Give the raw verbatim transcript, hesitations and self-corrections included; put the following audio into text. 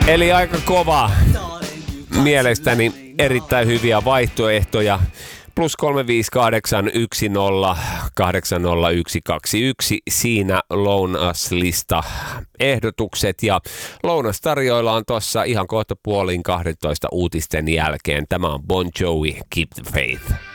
Eli aika kova. Mielestäni erittäin hyviä vaihtoehtoja. Plus kolme viisi kahdeksan yksi nolla kahdeksan nolla yksi kaksi yksi. Siinä lounaslista ehdotukset. Ja lounas tarjoillaan tuossa ihan kohta puoliin kahdentoista uutisten jälkeen. Tämä on Bon Jovi, Keep the Faith.